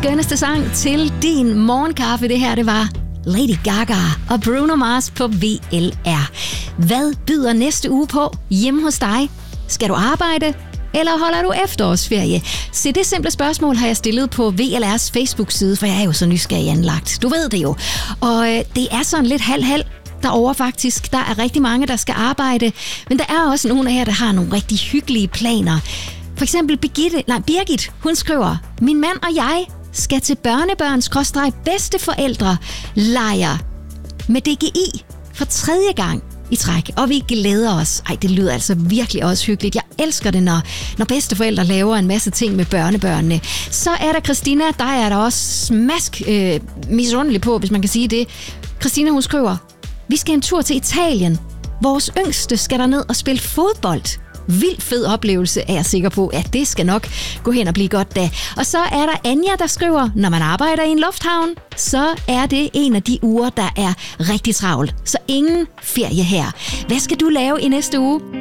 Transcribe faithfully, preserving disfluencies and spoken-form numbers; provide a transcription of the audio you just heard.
skønneste sang til din morgenkaffe. Det her, det var Lady Gaga og Bruno Mars på V L R. Hvad byder næste uge på hjemme hos dig? Skal du arbejde? Eller holder du efterårsferie? Se, det simple spørgsmål har jeg stillet på V L R's Facebook-side, for jeg er jo så nysgerrig anlagt. Du ved det jo. Og øh, det er sådan lidt halv-halv derovre faktisk. Der er rigtig mange, der skal arbejde, men der er også nogle af jer, der har nogle rigtig hyggelige planer. For eksempel Birgitte, nej, Birgit, hun skriver, min mand og jeg skal til børnebørns-bedsteforældre lejr med D G I for tredje gang i træk, og vi glæder os. Ej, det lyder altså virkelig også hyggeligt. Jeg elsker det, når, når bedsteforældre laver en masse ting med børnebørnene. Så er der Christina, der er der også smask øh, misundelig på, hvis man kan sige det. Christina, hun skriver, vi skal en tur til Italien. Vores yngste skal derned og spille fodbold. Vildt fed oplevelse, er jeg sikker på, at det skal nok gå hen og blive godt da. Og så er der Anja, der skriver, når man arbejder i en lufthavn, så er det en af de uger, der er rigtig travlt. Så ingen ferie her. Hvad skal du lave i næste uge?